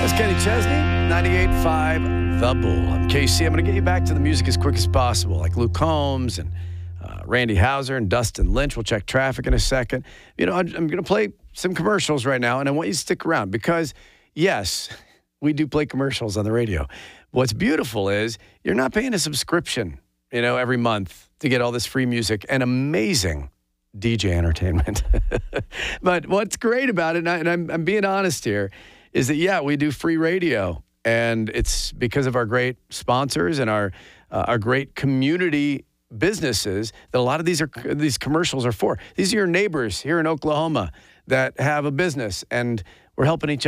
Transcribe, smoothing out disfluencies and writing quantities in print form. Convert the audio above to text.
That's Kenny Chesney, 98.5 The Bull. I'm KC. I'm going to get you back to the music as quick as possible, like Luke Combs and Randy Houser and Dustin Lynch. We'll check traffic in a second. You know, I'm going to play some commercials right now, and I want you to stick around because, yes, we do play commercials on the radio. What's beautiful is you're not paying a subscription, you know, every month to get all this free music and amazing DJ entertainment. But what's great about it, and I'm being honest here, is that, yeah, we do free radio, and it's because of our great sponsors and our great community businesses that a lot of these commercials are for. These are your neighbors here in Oklahoma that have a business, and we're helping each